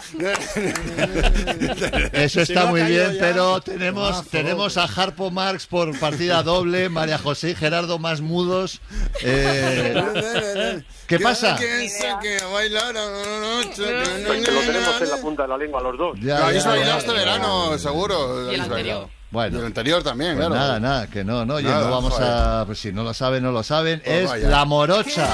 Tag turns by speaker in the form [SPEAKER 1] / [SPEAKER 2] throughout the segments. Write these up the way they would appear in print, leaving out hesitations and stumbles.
[SPEAKER 1] Eso está muy bien, pero tenemos a Harpo Marx por partida doble, María José y Gerardo más mudos. ¿Qué pasa?
[SPEAKER 2] Que lo tenemos en la punta de la lengua los dos.
[SPEAKER 3] Lo habéis bailado este verano, seguro.
[SPEAKER 4] Y el anterior.
[SPEAKER 1] Bueno,
[SPEAKER 3] y el anterior también,
[SPEAKER 1] pues
[SPEAKER 3] claro.
[SPEAKER 1] nada, que no, oye,
[SPEAKER 3] Nada,
[SPEAKER 1] no vamos
[SPEAKER 3] joder.
[SPEAKER 1] a... Pues si no lo saben, no lo saben.
[SPEAKER 3] Pues
[SPEAKER 1] Es
[SPEAKER 3] vaya.
[SPEAKER 1] La Morocha.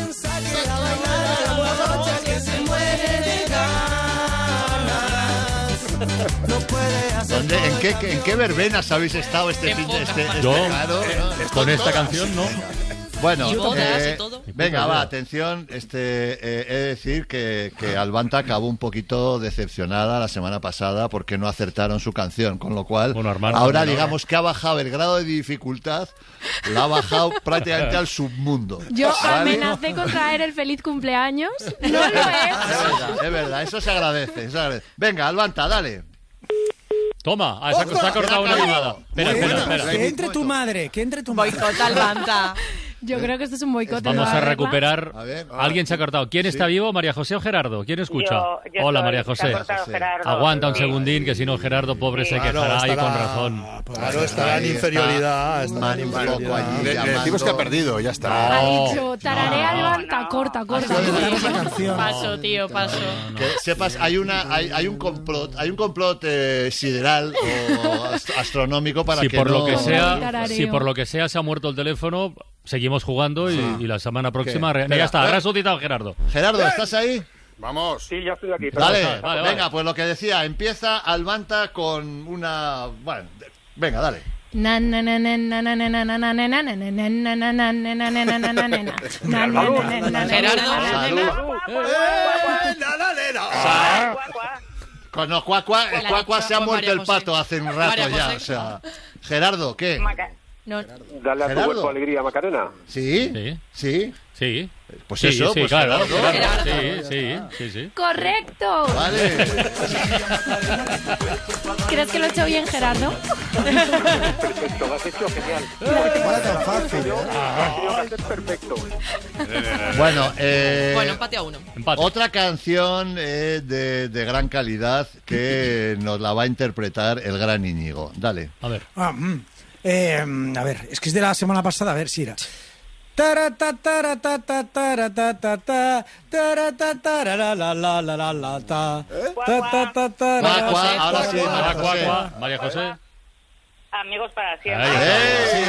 [SPEAKER 1] ¿En qué verbenas habéis estado este fin de
[SPEAKER 5] Yo,
[SPEAKER 1] verano?
[SPEAKER 5] con esta canción, ¿no?
[SPEAKER 1] Bueno,
[SPEAKER 4] Y bodas y todo.
[SPEAKER 1] venga, va, atención. He de decir que Albanta acabó un poquito decepcionada la semana pasada porque no acertaron su canción, con lo cual
[SPEAKER 5] Bueno, hermano,
[SPEAKER 1] ahora
[SPEAKER 5] bueno.
[SPEAKER 1] digamos que ha bajado el grado de dificultad, la ha bajado prácticamente al submundo.
[SPEAKER 6] Yo
[SPEAKER 1] ¿vale?
[SPEAKER 6] amenacé con traer el feliz cumpleaños. No lo he hecho.
[SPEAKER 1] Es verdad, eso se agradece, Venga, Albanta, dale.
[SPEAKER 5] Toma, se ha cortado una llamada. Espera.
[SPEAKER 7] Que entre tu madre,
[SPEAKER 4] Boicot al Banta.
[SPEAKER 6] Yo creo que esto es un boicot.
[SPEAKER 5] Vamos a recuperar.
[SPEAKER 1] A ver.
[SPEAKER 5] Alguien se ha cortado. ¿Quién está vivo? ¿María José o Gerardo? ¿Quién escucha?
[SPEAKER 8] Yo
[SPEAKER 5] Hola,
[SPEAKER 8] soy,
[SPEAKER 5] María
[SPEAKER 8] se ha
[SPEAKER 5] José.
[SPEAKER 8] cortado Gerardo.
[SPEAKER 5] Aguanta un
[SPEAKER 8] Sí.
[SPEAKER 5] segundín, que si no Gerardo, pobre, se quejará y con razón.
[SPEAKER 2] Claro, estará en inferioridad. Estará en inferioridad.
[SPEAKER 3] Le decimos que ha perdido, ya está.
[SPEAKER 6] Ha
[SPEAKER 5] No.
[SPEAKER 6] dicho, tararea Albanta, corta.
[SPEAKER 7] esa canción.
[SPEAKER 4] Paso, tío, paso.
[SPEAKER 1] Que sepas, hay un complot sideral o astronómico para
[SPEAKER 5] Si
[SPEAKER 1] que
[SPEAKER 5] por
[SPEAKER 1] no...
[SPEAKER 5] lo que sea,
[SPEAKER 6] Tarareo.
[SPEAKER 5] si por lo que sea se ha muerto el teléfono, seguimos jugando y la semana próxima
[SPEAKER 1] Espera,
[SPEAKER 5] ya está, ha resucitado Gerardo.
[SPEAKER 1] Gerardo, ¿estás ahí?
[SPEAKER 3] Vamos.
[SPEAKER 2] Sí, ya estoy aquí.
[SPEAKER 1] Dale,
[SPEAKER 5] Vale.
[SPEAKER 1] venga, pues lo que decía, empieza Albanta con una... Bueno, venga, dale. Con los cuacua, el cuacua se ha muerto el pato hace un rato
[SPEAKER 4] María
[SPEAKER 1] ya,
[SPEAKER 4] José.
[SPEAKER 1] o sea... Gerardo, ¿qué?
[SPEAKER 4] No,
[SPEAKER 2] Dale a tu
[SPEAKER 1] Gerardo.
[SPEAKER 2] cuerpo alegría, Macarena.
[SPEAKER 1] ¿Sí?
[SPEAKER 5] Sí.
[SPEAKER 1] ¿Sí?
[SPEAKER 5] Sí.
[SPEAKER 1] Pues
[SPEAKER 5] Sí,
[SPEAKER 1] eso,
[SPEAKER 5] sí,
[SPEAKER 1] pues
[SPEAKER 5] claro.
[SPEAKER 1] Gerardo.
[SPEAKER 5] Sí.
[SPEAKER 6] ¡Correcto!
[SPEAKER 1] Vale.
[SPEAKER 6] ¿Crees que lo he hecho bien, Gerardo?
[SPEAKER 2] Perfecto, lo has hecho genial.
[SPEAKER 7] Era tan fácil.
[SPEAKER 2] Has tenido que hacer perfecto.
[SPEAKER 1] Bueno,
[SPEAKER 4] bueno, empate a uno.
[SPEAKER 5] Empate.
[SPEAKER 1] otra canción de gran calidad que nos la va a interpretar el gran Íñigo. Dale.
[SPEAKER 5] A ver.
[SPEAKER 7] A ver, es que es de la semana pasada, a ver si era.
[SPEAKER 1] Ahora sí, María José.
[SPEAKER 5] María José.
[SPEAKER 8] Amigos para siempre.
[SPEAKER 5] Ahí está.
[SPEAKER 1] ¡Ey!